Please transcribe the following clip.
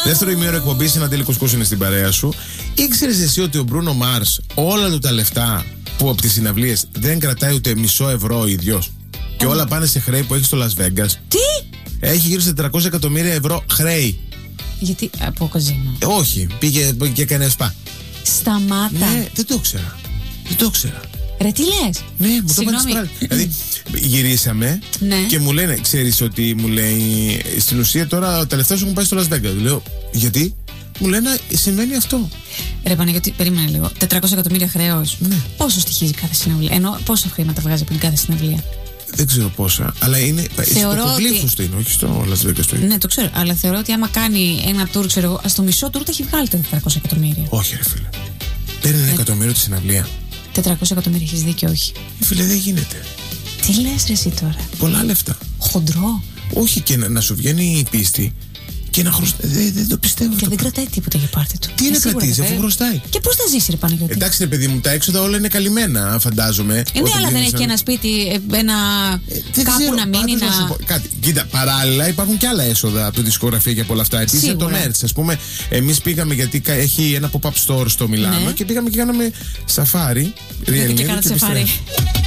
Δεύτερο ημίωρο εκπομπή, Συναντήλη Κουσκούς είναι στην παρέα σου. Ήξερες εσύ ότι ο Μπρούνο Μάρς όλα του τα λεφτά που από τις συναυλίες δεν κρατάει ούτε μισό ευρώ ο ίδιος? Και όλα πάνε σε χρέη που έχει στο Las Vegas. Τι? Έχει γύρω στα 400 εκατομμύρια ευρώ χρέη. Γιατί από καζίνο? Όχι, πήγε και έκανε σπα. Σταμάτα. Ναι, δεν το ήξερα. Δεν το ήξερα. Ρε, τι λες? Ναι, μου το είπαν. Δηλαδή, γυρίσαμε και μου λένε, ξέρεις ότι μου λέει, στην ουσία τώρα τα λεφτά σου έχουν πάει στο Las Vegas. Λέω, γιατί? Μου λένε, συμβαίνει αυτό. Ρε Παναγιώτη, περίμενε λίγο. 400 εκατομμύρια χρέος. Ναι. Πόσο στοιχίζει κάθε συναυλία? Ενώ πόσα χρήματα βγάζει από την κάθε συναυλία? Δεν ξέρω πόσα, αλλά είναι. Στο πλήθος του είναι, όχι στο Las Vegas το είναι. Ναι, το ξέρω. Αλλά θεωρώ ότι άμα κάνει ένα tour, ξέρω εγώ, στο μισό tour τα έχει βγάλει τα 400 εκατομμύρια. Όχι, ρε φίλε. Παίρνει 1 εκατομμύριο τη συναυλία. 400 εκατομμύρια, έχεις δίκιο, όχι? Φίλε, δεν γίνεται. Τι λες ρε εσύ τώρα? Πολλά λεφτά. Χοντρό. Όχι, και να σου βγαίνει η πίστη και να χρωστάει. Δεν το πιστεύω. Και δεν κρατάει τίποτα για πάρτι του. Τι να κρατήσει, αφού χρωστάει. Και πώς θα ζήσει, ρε Παναγιώτη? Εντάξει, ρε παιδί μου, τα έξοδα όλα είναι καλυμμένα, φαντάζομαι. Ναι, αλλά δεν έχει και ένα σπίτι, κάπου να μείνει να. Κάτι. Κοίτα, παράλληλα υπάρχουν και άλλα έσοδα από τη δισκογραφία και από όλα αυτά. Επίσης το merch. Ας πούμε, εμείς πήγαμε γιατί έχει ένα pop-up store στο Μιλάνο και πήγαμε και κάναμε σαφάρι. Και κάνατε σαφάρι.